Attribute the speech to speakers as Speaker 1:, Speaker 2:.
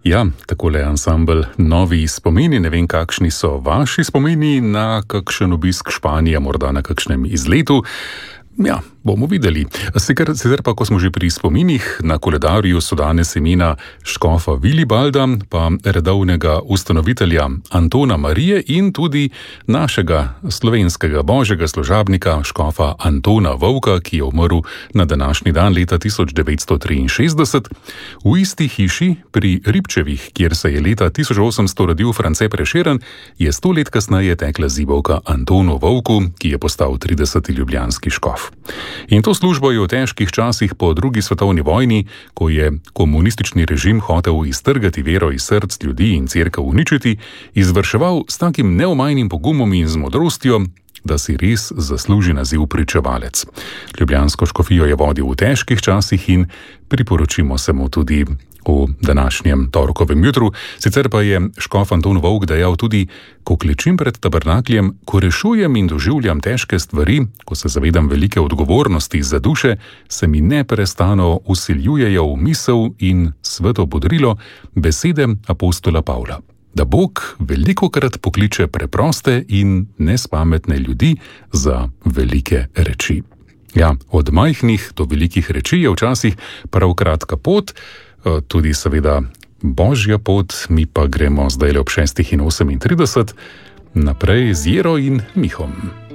Speaker 1: Ja, takole ansambel Novi spomini, ne vem, kakšni so vaši spomini na kakšen obisk Španije, morda na kakšnem izletu. Ja, bomo videli. Sicer pa, ko smo že pri spominih, na koledarju so danes imena škofa Vilibalda, pa redovnega ustanovitelja Antona Marije in tudi našega slovenskega božjega služabnika, škofa Antona Vovka, ki je umrl na današnji dan leta 1963. V isti hiši pri Ribčevih, kjer se je leta 1800 rodil France Prešeren, je 100 let kasneje tekla zibelka Antonu Vovku, ki je postal 30. ljubljanski škof. In to službo je v težkih časih po drugi svetovni vojni, ko je komunistični režim hotel iztrgati vero iz src ljudi in cerkev uničiti, izvrševal s takim neomajnim pogumom in z modrostjo, da si res zasluži naziv pričevalec. Ljubljansko škofijo je vodil v težkih časih in priporočimo se mu tudi v današnjem torkovem jutru. Sicer pa je škof Anton Vovk dejal tudi: ko klečim pred tabernakljem, ko rešujem in doživljam težke stvari, ko se zavedam velike odgovornosti za duše, se mi neprestano vsiljujejo v misel in sveto bodrilo besede apostola Pavla, da Bog velikokrat pokliče preproste in nespametne ljudi za velike reči. Ja, od majhnih do velikih reči je včasih prav kratka pot, tudi seveda božja pot, mi pa gremo zdaj ob 6:38 naprej z Jero in Mihom.